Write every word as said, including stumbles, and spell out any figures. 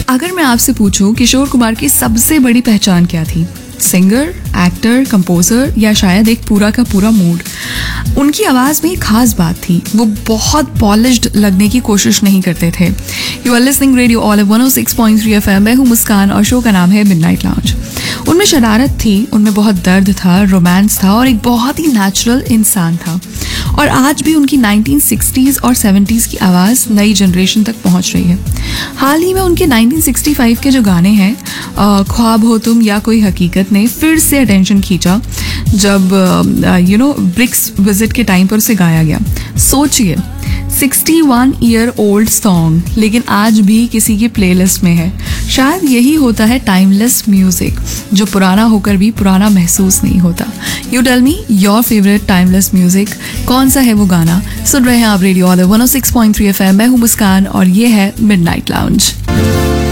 अगर मैं आपसे पूछूं किशोर कुमार की सबसे बड़ी पहचान क्या थी, सिंगर, एक्टर, कंपोजर या शायद एक पूरा का पूरा मूड, उनकी आवाज़ में एक खास बात थी, वो बहुत पॉलिश्ड लगने की कोशिश नहीं करते थे। You are listening radio all one O six point three F M. मैं हूँ मुस्कान और शो का नाम है मिडनाइट लाउंज। उनमें शरारत थी, उनमें बहुत दर्द था, रोमांस था और एक बहुत ही नेचुरल इंसान था। और आज भी उनकी नाइनटीन सिक्सटीज़ और सेवेंटीज़ की आवाज़ नई जनरेशन तक पहुंच रही है। हाल ही में उनके नाइनटीन सिक्सटी फाइव के जो गाने हैं, ख्वाब हो तुम या कोई हकीकत, ने फिर से अटेंशन खींचा जब यू नो ब्रिक्स विजिट के टाइम पर उसे गाया गया। सोचिए, sixty one year old song लेकिन आज भी किसी की प्लेलिस्ट में है। शायद यही होता है टाइमलेस म्यूजिक, जो पुराना होकर भी पुराना महसूस नहीं होता। You tell me your favourite timeless music, कौन सा है वो गाना? सुन रहे हैं आप रेडियो ऑल वन ओ six point three F M. मैं हूँ मुस्कान और ये है मिडनाइट लाउंज।